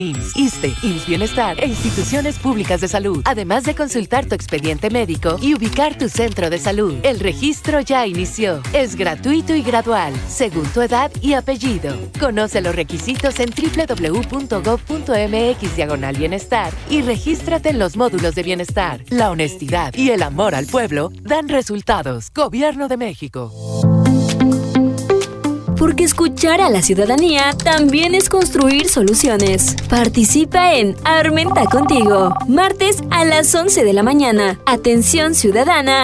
IMSS, ISSSTE, IMSS Bienestar e instituciones públicas de salud, además de consultar tu expediente médico y ubicar tu centro de salud. El registro ya inició. Es gratuito y gradual, según tu edad y apellido. Conoce los requisitos en www.gov.mx/bienestar y regístrate en los módulos de bienestar. La honestidad y el amor al pueblo dan resultados. Gobierno de México. Porque escuchar a la ciudadanía también es construir soluciones. Participa en Armenta Contigo, martes a las 11 de la mañana. Atención ciudadana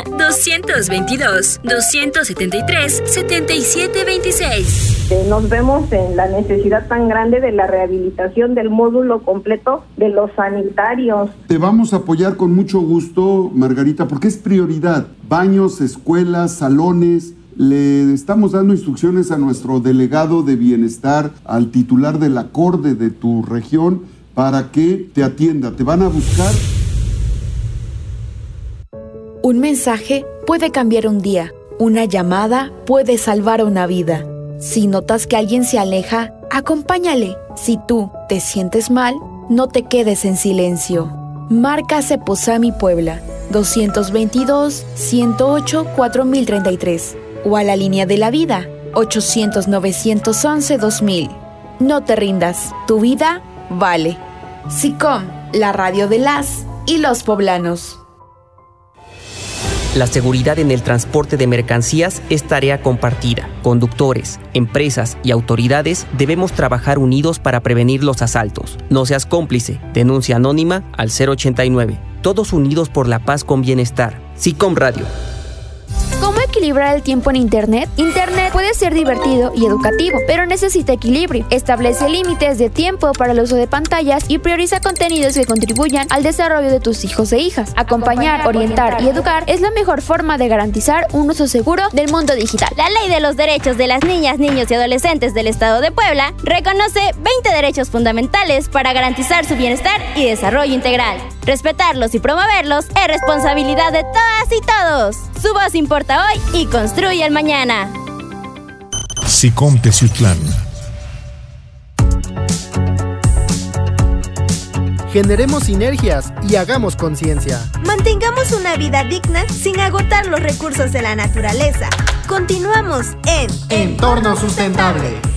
222-273-7726. Nos vemos en la necesidad tan grande de la rehabilitación del módulo completo de los sanitarios. Te vamos a apoyar con mucho gusto, Margarita, porque es prioridad. Baños, escuelas, salones. Le estamos dando instrucciones a nuestro delegado de bienestar, al titular del acorde de tu región, para que te atienda. Te van a buscar. Un mensaje puede cambiar un día. Una llamada puede salvar una vida. Si notas que alguien se aleja, acompáñale. Si tú te sientes mal, no te quedes en silencio. Marca Ceposami Puebla 222-108-4033 o a la línea de la vida 800-911-2000. No te rindas, tu vida vale. SICOM, la radio de las y los poblanos. La seguridad en el transporte de mercancías es tarea compartida. Conductores, empresas y autoridades debemos trabajar unidos para prevenir los asaltos. No seas cómplice. Denuncia anónima al 089. Todos unidos por la paz con bienestar. SICOM Radio. ¿Cómo equilibrar el tiempo en Internet? Internet puede ser divertido y educativo, pero necesita equilibrio. Establece límites de tiempo para el uso de pantallas y prioriza contenidos que contribuyan al desarrollo de tus hijos e hijas. Acompañar, orientar y educar es la mejor forma de garantizar un uso seguro del mundo digital. La Ley de los Derechos de las Niñas, Niños y Adolescentes del Estado de Puebla reconoce 20 derechos fundamentales para garantizar su bienestar y desarrollo integral. Respetarlos y promoverlos es responsabilidad de todas y todos. Su voz importa hoy y construye el mañana. SICOM Teciutlán. Generemos sinergias y hagamos conciencia. Mantengamos una vida digna sin agotar los recursos de la naturaleza. Continuamos en Entorno Sustentable.